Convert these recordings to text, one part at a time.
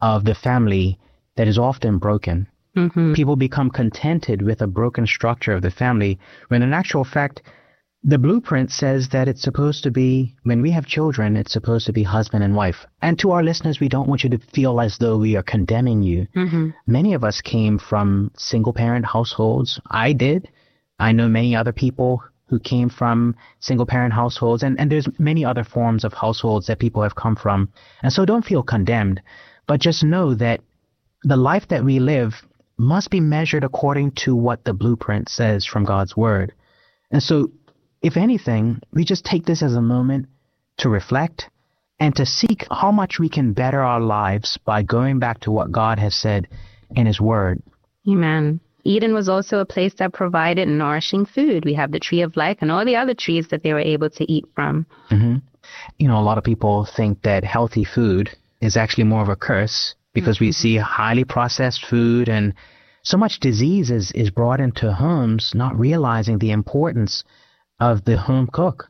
of the family that is often broken. Mm-hmm. People become contented with a broken structure of the family, when in actual fact, the blueprint says that it's supposed to be, when we have children, it's supposed to be husband and wife. And to our listeners, we don't want you to feel as though we are condemning you. Mm-hmm. Many of us came from single-parent households. I did. I know many other people who came from single-parent households, and there's many other forms of households that people have come from. And so don't feel condemned, but just know that the life that we live must be measured according to what the blueprint says from God's word. And so, if anything, we just take this as a moment to reflect and to seek how much we can better our lives by going back to what God has said in his word. Amen. Eden was also a place that provided nourishing food. We have the tree of life and all the other trees that they were able to eat from. Mm-hmm. You know, a lot of people think that healthy food is actually more of a curse because we see highly processed food, and so much disease is brought into homes, not realizing the importance of the home cook.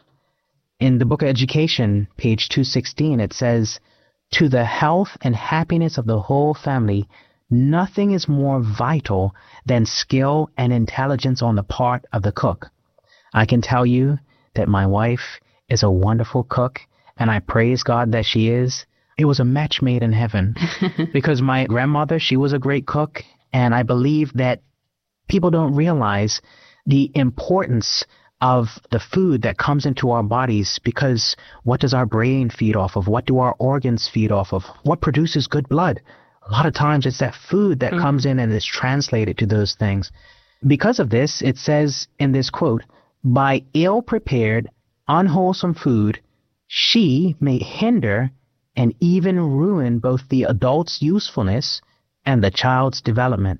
In the book of Education, page 216, it says, "To the health and happiness of the whole family, nothing is more vital than skill and intelligence on the part of the cook." I can tell you that my wife is a wonderful cook, and I praise God that she is. It was a match made in heaven because my grandmother, she was a great cook, and I believe that people don't realize the importance of the food that comes into our bodies, because what does our brain feed off of? What do our organs feed off of? What produces good blood? A lot of times it's that food that comes in and is translated to those things. Because of this, it says in this quote, "By ill-prepared, unwholesome food, she may hinder and even ruin both the adult's usefulness and the child's development.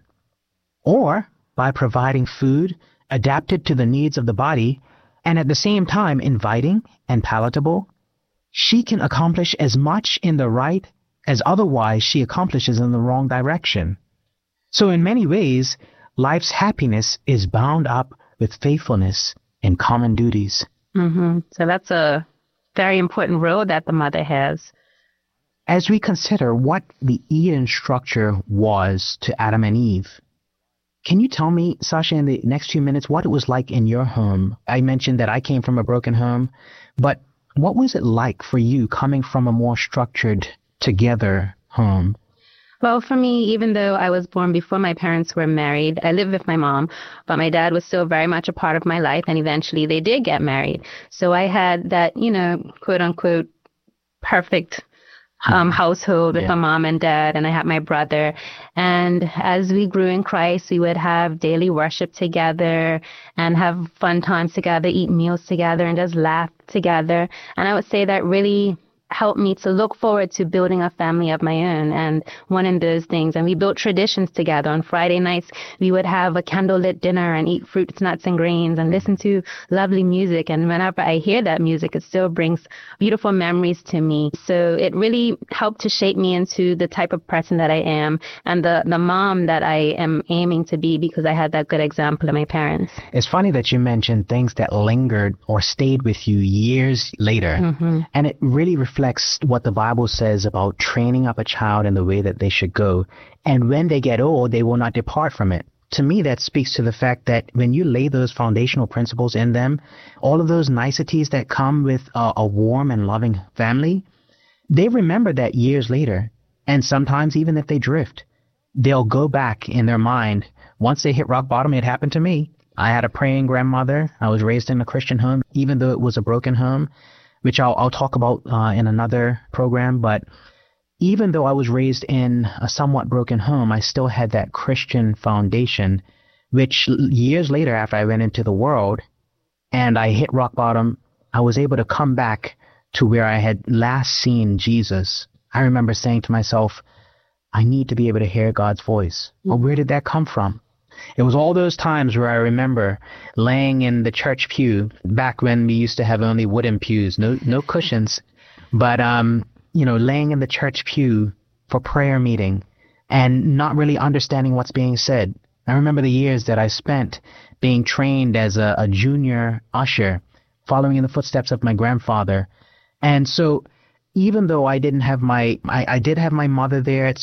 Or by providing food adapted to the needs of the body, and at the same time inviting and palatable, she can accomplish as much in the right as otherwise she accomplishes in the wrong direction." So in many ways, life's happiness is bound up with faithfulness in common duties. Mm-hmm. So that's a very important role that the mother has. As we consider what the Eden structure was to Adam and Eve, can you tell me, Sasha, in the next few minutes, what it was like in your home? I mentioned that I came from a broken home, but what was it like for you coming from a more structured, together home? Well, for me, even though I was born before my parents were married, I lived with my mom, but my dad was still very much a part of my life, and eventually they did get married. So I had that, quote unquote, perfect household with my mom and dad, and I had my brother. And as we grew in Christ, we would have daily worship together and have fun times together, eat meals together, and just laugh together. And I would say that really helped me to look forward to building a family of my own and one of those things. And we built traditions together. On Friday nights, we would have a candlelit dinner and eat fruits, nuts, and grains and listen to lovely music. And whenever I hear that music, it still brings beautiful memories to me. So it really helped to shape me into the type of person that I am and the mom that I am aiming to be, because I had that good example of my parents. It's funny that you mentioned things that lingered or stayed with you years later. Mm-hmm. And it really reflects what the Bible says about training up a child in the way that they should go. And when they get old, they will not depart from it. To me, that speaks to the fact that when you lay those foundational principles in them, all of those niceties that come with a warm and loving family, they remember that years later. And sometimes even if they drift, they'll go back in their mind. Once they hit rock bottom, it happened to me. I had a praying grandmother. I was raised in a Christian home, even though it was a broken home, which I'll talk about in another program. But even though I was raised in a somewhat broken home, I still had that Christian foundation, which years later, after I went into the world and I hit rock bottom, I was able to come back to where I had last seen Jesus. I remember saying to myself, I need to be able to hear God's voice. Well, where did that come from? It was all those times where I remember laying in the church pew back when we used to have only wooden pews, no cushions, but, laying in the church pew for prayer meeting and not really understanding what's being said. I remember the years that I spent being trained as a junior usher, following in the footsteps of my grandfather. And so even though I did have my mother there at